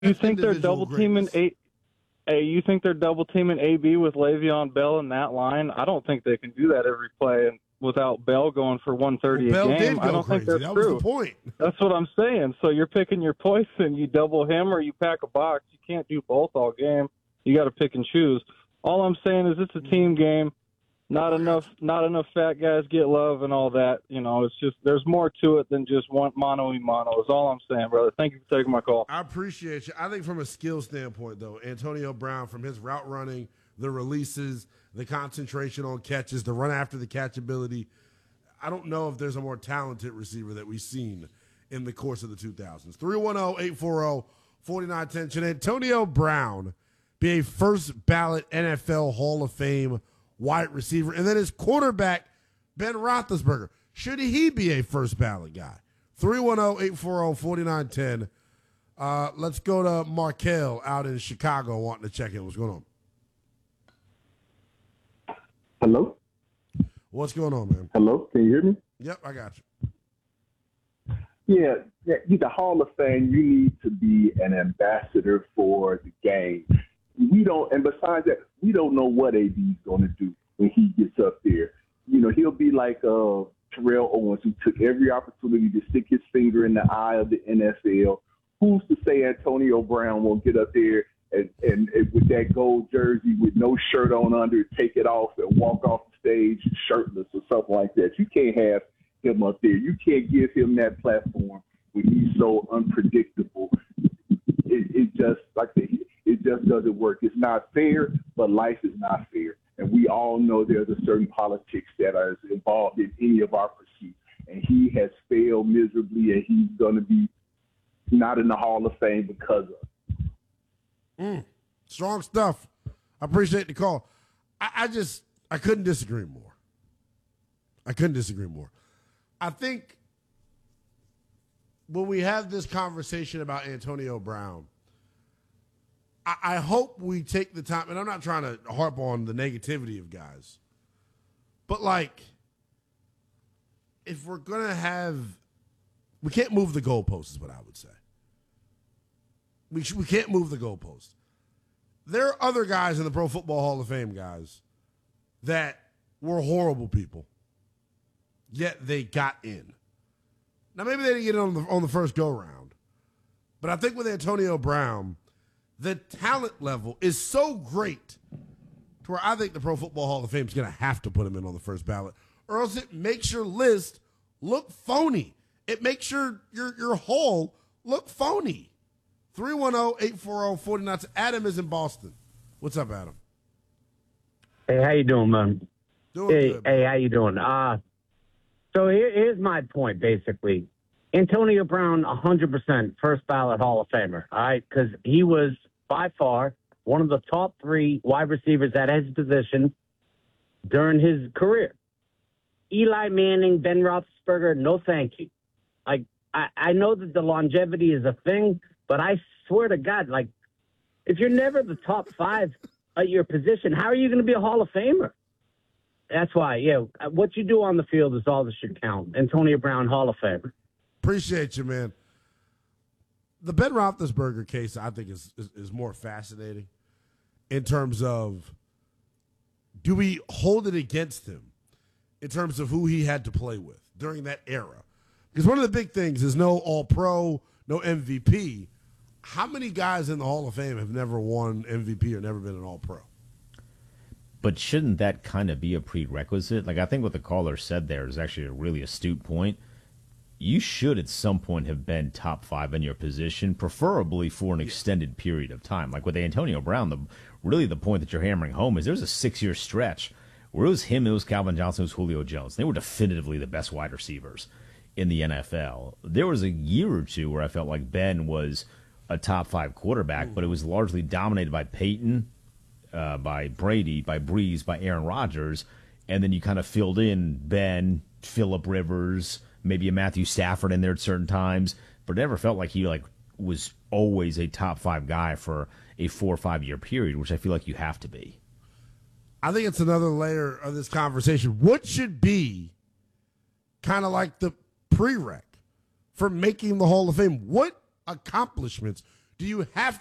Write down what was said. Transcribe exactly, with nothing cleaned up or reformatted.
You That's think they're individual double teaming greatness. A? Hey, you think they're double teaming A B with Le'Veon Bell in that line? I don't think they can do that every play and without Bell going for one thirty Well, Bell a game. did I go don't crazy. think that's That true. was the point. That's what I'm saying. So you're picking your poison. You double him or you pack a box. You can't do both all game. You got to pick and choose. All I'm saying is it's a team game. Not enough, not enough fat guys get love and all that. You know, it's just there's more to it than just one mono y mono. Is all I'm saying, brother. Thank you for taking my call. I appreciate you. I think from a skill standpoint, though, Antonio Brown, from his route running, the releases, the concentration on catches, the run after the catch ability, I don't know if there's a more talented receiver that we've seen in the course of the two thousands. three one zero, eight four zero, four nine one zero. Should Antonio Brown be a first ballot N F L Hall of Fame wide receiver? And then his quarterback, Ben Roethlisberger, should he be a first ballot guy? three one zero, eight four zero, four nine one zero. Uh, let's go to Markel out in Chicago wanting to check in. What's going on? Hello? What's going on, man? Hello? Can you hear me? Yep, I got you. Yeah, yeah, he's a Hall of Fame. You need to be an ambassador for the game. We don't, and besides that, we don't know what A B's going to do when he gets up there. You know, he'll be like uh, Terrell Owens, who took every opportunity to stick his finger in the eye of the N F L. Who's to say Antonio Brown won't get up there and, and, and with that gold jersey with no shirt on under, take it off and walk off the stage shirtless or something like that? You can't have him up there. You can't give him that platform when he's so unpredictable. It, it just like the, it just doesn't work. It's not fair, but life is not fair, and we all know there's a certain politics that is involved in any of our pursuits. And he has failed miserably, and he's going to be not in the Hall of Fame because of it. Mm, strong stuff. I appreciate the call. I, I just I couldn't disagree more. I couldn't disagree more. I think when we have this conversation about Antonio Brown, I, I hope we take the time, and I'm not trying to harp on the negativity of guys, but like, if we're going to have, we can't move the goalposts is what I would say. We, sh- we can't move the goalposts. There are other guys in the Pro Football Hall of Fame, guys, that were horrible people, yet they got in. Now, maybe they didn't get it on the, on the first go-round, but I think with Antonio Brown, the talent level is so great to where I think the Pro Football Hall of Fame is going to have to put him in on the first ballot, or else it makes your list look phony. It makes your your, your hall look phony. three one zero, eight four zero, four nine. Adam is in Boston. What's up, Adam? Hey, how you doing, man? Doing hey, good. hey, how you doing? Uh, so here, here's my point, basically. Antonio Brown, one hundred percent first ballot Hall of Famer, all right? Because he was, by far, one of the top three wide receivers at his position during his career. Eli Manning, Ben Roethlisberger, no thank you. Like, I, I know that the longevity is a thing, but I swear to God, like, if you're never the top five at your position, how are you going to be a Hall of Famer? That's why, yeah, what you do on the field is all that should count. Antonio Brown, Hall of Famer. Appreciate you, man. The Ben Roethlisberger case, I think, is, is, is more fascinating in terms of, do we hold it against him in terms of who he had to play with during that era? Because one of the big things is no All-Pro, no M V P. How many guys in the Hall of Fame have never won M V P or never been an All-Pro? But shouldn't that kind of be a prerequisite? Like, I think what the caller said there is actually a really astute point. You should at some point have been top five in your position, preferably for an extended period of time. Like with Antonio Brown, the really the point that you're hammering home is there was a six-year stretch where it was him, it was Calvin Johnson, it was Julio Jones. They were definitively the best wide receivers in the N F L. There was a year or two where I felt like Ben was a top five quarterback, but it was largely dominated by Peyton, uh, by Brady, by Breeze, by Aaron Rodgers, and then you kind of filled in Ben, Phillip Rivers, maybe a Matthew Stafford in there at certain times, but it never felt like he like was always a top five guy for a four or five year period, which I feel like you have to be. I think it's another layer of this conversation. What should be kind of like the prereq for making the Hall of Fame? What accomplishments Do you have